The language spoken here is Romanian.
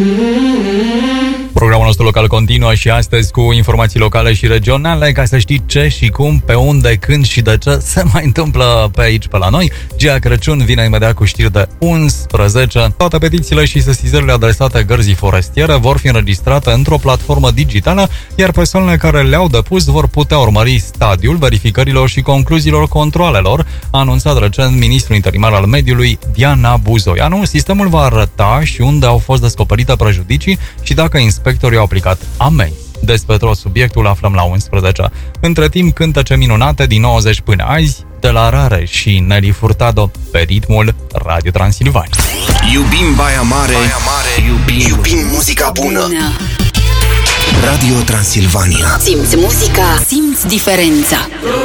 Programul nostru local continuă și astăzi cu informații locale și regionale, ca să știi ce și cum, pe unde, când și de ce se mai întâmplă pe aici, pe la noi. Gia Crăciun vine imediat cu știri de 11. Toate petițiile și sesizările adresate Gărzii Forestiere vor fi înregistrate într-o platformă digitală, iar persoanele care le-au depus vor putea urmări stadiul verificărilor și concluziilor controalelor, a anunțat recent ministrul interimar al mediului, Diana Buzoianu. Sistemul va arăta și unde au fost descoperite prejudicii și dacă inspectorii au aplicat amenzi. Despre tot subiectul aflăm la 11. Între timp, cântece minunate din 90 până azi, de la Rare și Nelly Furtado, pe ritmul Radio Transilvania. Iubim Baia Mare, iubim muzica bună. Radio Transilvania. Simți muzica, simți diferența.